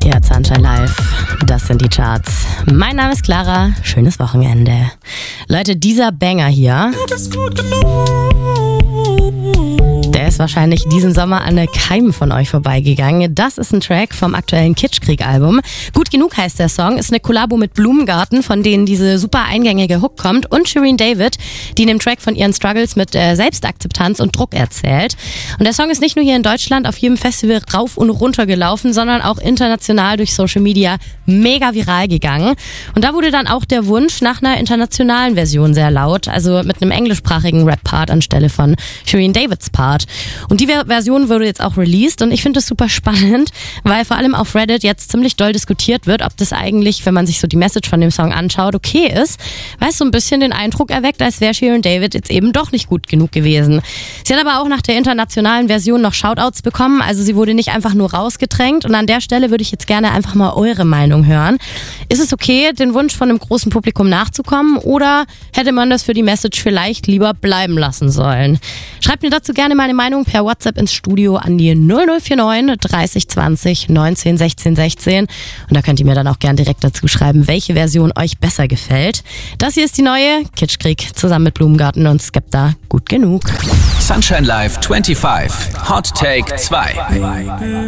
Hier Sunshine Live, das sind die Charts. Mein Name ist Clara, schönes Wochenende. Leute, dieser Banger hier, der ist wahrscheinlich diesen Sommer an keinem von euch vorbeigegangen. Das ist ein Track vom aktuellen Kitschkrieg-Album. Gut genug heißt der Song, ist eine Kollabo mit Blumengarten, von denen diese super eingängige Hook kommt, und Shirin David, die in dem Track von ihren Struggles mit Selbstakzeptanz und Druck erzählt. Und der Song ist nicht nur hier in Deutschland auf jedem Festival rauf und runter gelaufen, sondern auch international durch Social Media mega viral gegangen. Und da wurde dann auch der Wunsch nach einer internationalen Version sehr laut, also mit einem englischsprachigen Rap-Part anstelle von Shirin Davids Part. Und die Version wurde jetzt auch released und ich finde das super spannend, weil vor allem auf Reddit jetzt ziemlich doll diskutiert wird, ob das eigentlich, wenn man sich so die Message von dem Song anschaut, okay ist, weil es so ein bisschen den Eindruck erweckt, als wäre Shirin David jetzt eben doch nicht gut genug gewesen. Sie hat aber auch nach der internationalen Version noch Shoutouts bekommen, also sie wurde nicht einfach nur rausgedrängt, und an der Stelle würde ich jetzt gerne einfach mal eure Meinung hören. Ist es okay, den Wunsch von einem großen Publikum nachzukommen, oder hätte man das für die Message vielleicht lieber bleiben lassen sollen? Schreibt mir dazu gerne meine Meinung per WhatsApp ins Studio an die 0049 30 20 19 16 16. Und da könnt ihr mir dann auch gern direkt dazu schreiben, welche Version euch besser gefällt. Das hier ist die neue Kitschkrieg zusammen mit Blumengarten und Skepta. Gut genug. Sunshine Live 25. Hot Take 2.